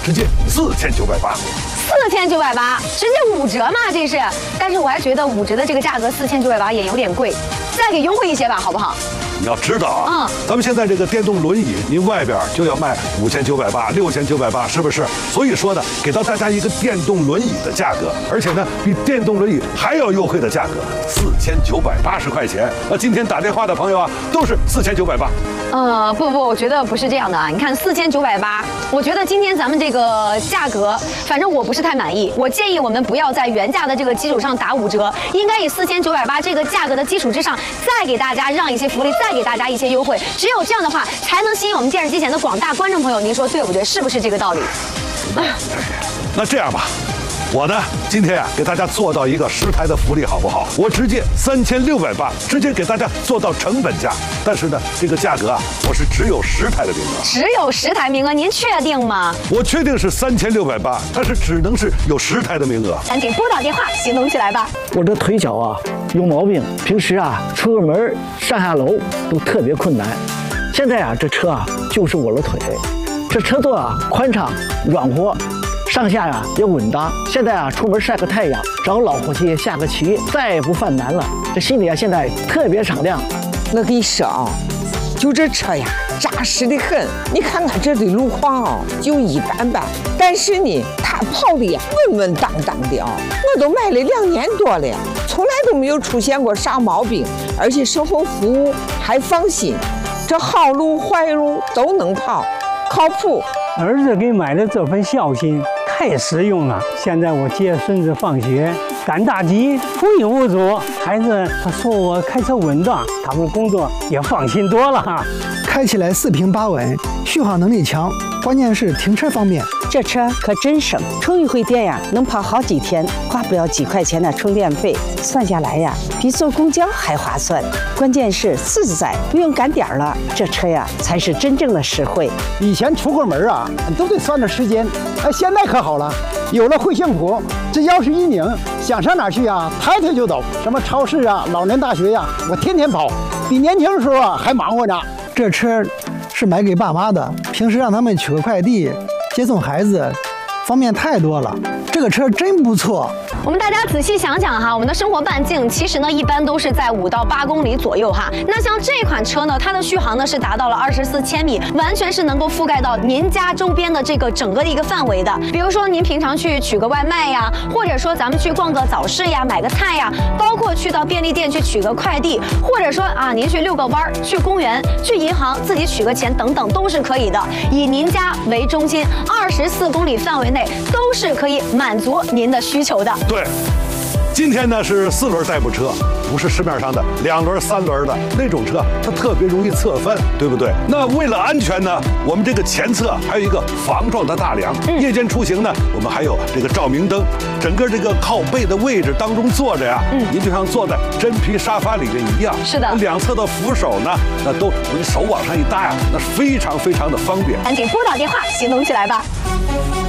直接4980。 4980，直接5折嘛，这是。但是我还觉得5折的这个价格4980也有点贵，再给优惠一些吧，好不好？ 你要知道啊，咱们现在这个电动轮椅，您外边就要卖5980、6980，是不是？所以说呢，给到大家一个电动轮椅的价格，而且呢，比电动轮椅还要优惠的价格，4980块钱。那今天打电话的朋友啊，都是4980。 不，我觉得不是这样的啊。你看4980，我觉得今天咱们这个价格，反正我不是太满意。我建议我们不要在原价的这个基础上打5折，应该以4980这个价格的基础之上，再给大家让一些福利，再给大家一些优惠。只有这样的话，才能吸引我们电视机前的广大观众朋友。您说对不对？是不是这个道理？ 那这样吧。我呢，今天啊，给大家做到一个10台的福利，好不好？我直接3680，直接给大家做到成本价。但是呢，这个价格啊，我是只有10台的名额。 只有10台名额，您确定吗？ 我确定是3680，但是只能是有10台的名额。 赶紧拨打电话，行动起来吧！ 我这腿脚啊有毛病，平时啊出个门上下楼都特别困难。现在啊，这车啊就是我的腿，这车座啊宽敞软和。上下呀也稳当，现在啊出门晒个太阳，找老伙计下个棋，再也不犯难了。这心里啊现在特别敞亮。 我跟你说啊，就这车呀扎实的很。你看看这的路况啊就一般般，但是呢它跑的呀稳稳当当的啊。我都买了2年多了，从来都没有出现过啥毛病，而且售后服务还放心，这好路坏路都能跑，靠谱。 儿子给买的这份孝心太实用了。现在我接孙子放学，赶大集无影无阻。孩子他说我开车稳当，他们工作也放心多了哈。 开起来4平8稳，续航能力强，关键是停车方便。 这车可真省，充一回电呀，能跑好几天，花不了几块钱的充电费，算下来呀，比坐公交还划算。关键是自在，不用赶点了，这车呀才是真正的实惠。 以前出个门啊，都得算着时间，现在可好了，有了惠幸福，这钥匙一拧，想上哪儿去啊，抬腿就走。什么超市啊、老年大学呀，我天天跑，比年轻的时候啊还忙活呢。这车是买给爸妈的，平时让他们取个快递、接送孩子，方便太多了。这个车真不错。 我们大家仔细想想哈，我们的生活半径其实呢一般都是在5到8公里左右哈。那像这款车呢，它的续航呢是达到了24千米，完全是能够覆盖到您家周边的这个整个的一个范围的。比如说您平常去取个外卖呀，或者说咱们去逛个早市呀、买个菜呀，包括去到便利店去取个快递，或者说啊您去遛个弯儿、去公园、去银行自己取个钱等等都是可以的。以您家为中心，24公里范围内都是可以满足您的需求的。 对，今天呢是4轮代步车，不是市面上的2轮、3轮的那种车，它特别容易侧翻，对不对？那为了安全呢，我们这个前侧还有一个防撞的大梁。夜间出行呢，我们还有这个照明灯。整个这个靠背的位置当中坐着呀，您就像坐在真皮沙发里面一样。 是的， 两侧的扶手呢，那都手往上一搭呀，那非常非常的方便。 赶紧拨打电话，行动起来吧。